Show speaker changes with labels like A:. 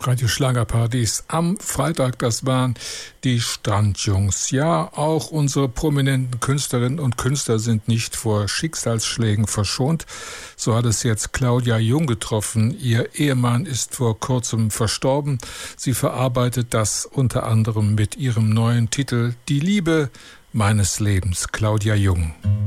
A: Radio Schlagerpartys am Freitag, das waren die Strandjungs. Ja, auch unsere prominenten Künstlerinnen und Künstler sind nicht vor Schicksalsschlägen verschont. So hat es jetzt Claudia Jung getroffen. Ihr Ehemann ist vor kurzem verstorben. Sie verarbeitet das unter anderem mit ihrem neuen Titel Die Liebe meines Lebens. Claudia Jung.